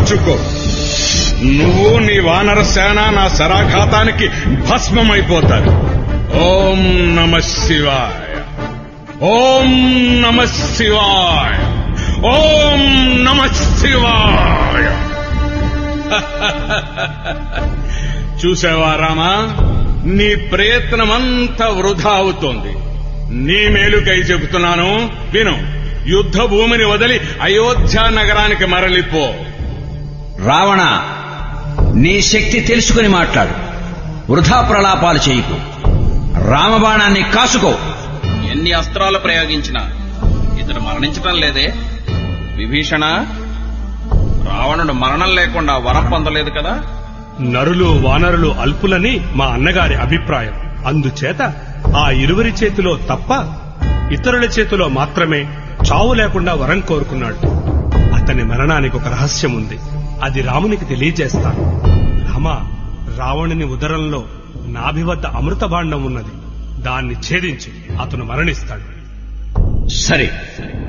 తలంచుకో. నువ్వు నీ వానర సేన నా శరాఘాతానికి భస్మమైపోతారు. ఓం నమః శివాయ, ఓం నమః శివాయ, ఓం నమః శివాయ. చూసావా రామా, నీ ప్రయత్నమంతా వృధా అవుతోంది. నీ మేలుకై చెబుతున్నాను, విను. యుద్ధ భూమిని వదిలి అయోధ్య నగరానికి మరలిపో. రావణ, నీ శక్తి తెలుసుకుని మాట్లాడు. వృధా ప్రలాపాలు చేయకు. రామబాణాన్ని కాసుకో. ఎన్ని అస్త్రాలు ప్రయోగించినా ఇతడు మరణించటం లేదే. విభీషణ, రావణుడు మరణం లేకుండా వరం పొందలేదు కదా? నరులు వానరులు అల్పులని మా అన్నగారి అభిప్రాయం. అందుచేత ఆ ఇరువురి చేతిలో తప్ప ఇతరుల చేతిలో మాత్రమే చావు లేకుండా వరం కోరుకున్నాడు. అతని మరణానికి ఒక రహస్యం ఉంది. అది రామునికి తెలియజేస్తాను. రామ, రావణుని ఉదరంలో నాభి వద్ద అమృత భాండం ఉన్నది. దాన్ని ఛేదించి అతను మరణిస్తాడు. సరే,